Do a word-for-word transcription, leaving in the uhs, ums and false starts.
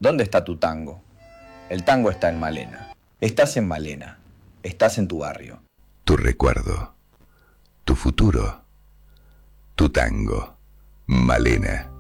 ¿Dónde está tu tango? El tango está en Malena. Estás en Malena. Estás en tu barrio. Tu recuerdo. Tu futuro. Tu tango. Malena.